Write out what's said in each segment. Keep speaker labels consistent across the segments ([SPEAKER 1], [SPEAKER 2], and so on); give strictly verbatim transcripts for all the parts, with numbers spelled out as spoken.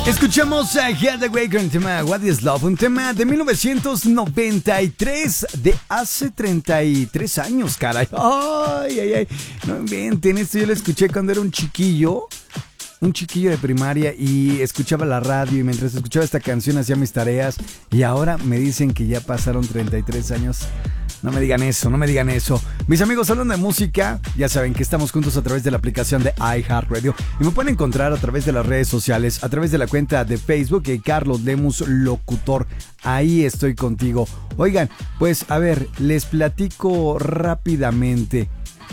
[SPEAKER 1] Escuchamos a Hathaway con el tema What is Love, un tema de mil novecientos noventa y tres, de hace treinta y tres años, caray. Ay, ay, ay. No inventen, esto yo lo escuché cuando era un chiquillo, un chiquillo de primaria y escuchaba la radio y mientras escuchaba esta canción hacía mis tareas y ahora me dicen que ya pasaron treinta y tres años. No me digan eso, no me digan eso. Mis amigos, hablando de música, ya saben que estamos juntos a través de la aplicación de iHeartRadio y me pueden encontrar a través de las redes sociales, a través de la cuenta de Facebook de Carlos Lemus Locutor. Ahí estoy contigo. Oigan, pues a ver, les platico rápidamente.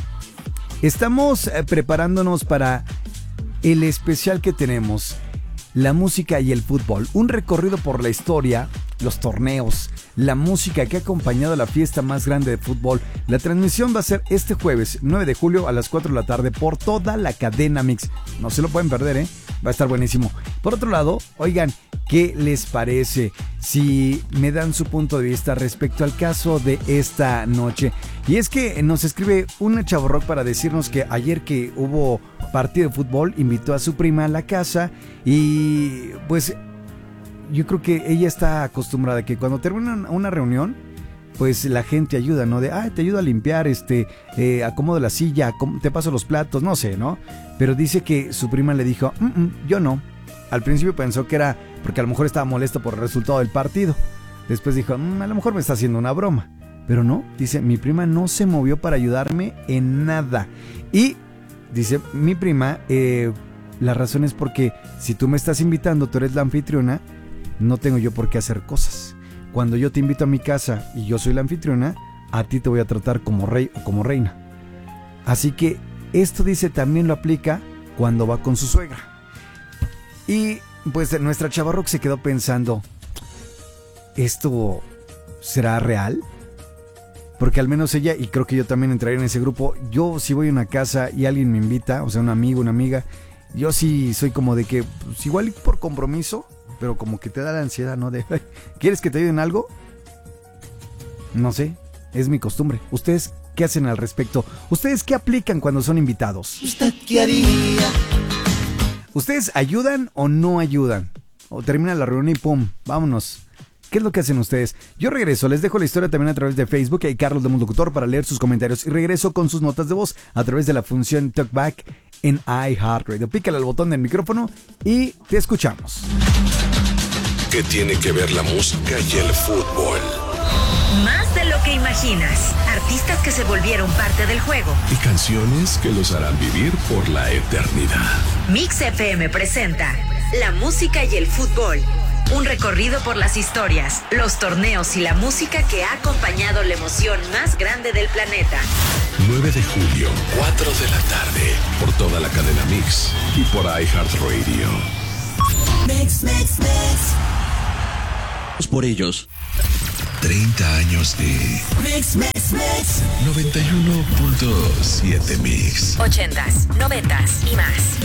[SPEAKER 1] Estamos eh, preparándonos para el especial que tenemos, la música y el fútbol. Un recorrido por la historia, los torneos, la música que ha acompañado a la fiesta más grande de fútbol. La transmisión va a ser este jueves nueve de julio a las cuatro de la tarde por toda la cadena Mix. No se lo pueden perder, ¿eh? Va a estar buenísimo. Por otro lado, oigan, ¿qué les parece si me dan su punto de vista respecto al caso de esta noche? Y es que nos escribe una chavorrock para decirnos que ayer que hubo partido de fútbol, invitó a su prima a la casa y pues yo creo que ella está acostumbrada a que cuando termina una reunión, pues la gente ayuda, ¿no? De, ah, te ayudo a limpiar, este, eh, acomodo la silla, te paso los platos, no sé, ¿no? Pero dice que su prima le dijo, mm, mm, yo no. Al principio pensó que era porque a lo mejor estaba molesto por el resultado del partido. Después dijo, mm, a lo mejor me está haciendo una broma. Pero no, dice, mi prima no se movió para ayudarme en nada. Y dice, mi prima, eh, la razón es porque si tú me estás invitando, tú eres la anfitriona, no tengo yo por qué hacer cosas. Cuando yo te invito a mi casa y yo soy la anfitriona, a ti te voy a tratar como rey o como reina. Así que esto, dice, también lo aplica cuando va con su suegra. Y pues nuestra chavarrock se quedó pensando, ¿esto será real? Porque al menos ella, y creo que yo también entraría en ese grupo, yo si voy a una casa y alguien me invita, o sea, un amigo, una amiga, yo sí soy como de que, pues igual por compromiso, pero como que te da la ansiedad, ¿no? De, ¿quieres que te ayuden algo? No sé, es mi costumbre. ¿Ustedes qué hacen al respecto? ¿Ustedes qué aplican cuando son invitados?
[SPEAKER 2] ¿Usted qué haría?
[SPEAKER 1] ¿Ustedes ayudan o no ayudan? O termina la reunión y pum, vámonos. ¿Qué es lo que hacen ustedes? Yo regreso, les dejo la historia también a través de Facebook y Carlos Lemus Locutor para leer sus comentarios. Y regreso con sus notas de voz a través de la función Talkback en iHeartRadio. Pícale al botón del micrófono y te escuchamos.
[SPEAKER 3] ¿Qué tiene que ver la música y el fútbol?
[SPEAKER 4] Más de lo que imaginas. Artistas que se volvieron parte del juego.
[SPEAKER 3] Y canciones que los harán vivir por la eternidad.
[SPEAKER 4] Mix F M presenta la música y el fútbol. Un recorrido por las historias, los torneos y la música que ha acompañado la emoción más grande del planeta.
[SPEAKER 3] nueve de julio, cuatro de la tarde, por toda la cadena Mix y por iHeartRadio.
[SPEAKER 2] Mix, mix, mix.
[SPEAKER 5] Por ellos.
[SPEAKER 3] treinta años de
[SPEAKER 2] Mix, mix, mix.
[SPEAKER 3] noventa y uno punto siete Mix.
[SPEAKER 4] ochentas, noventas y más.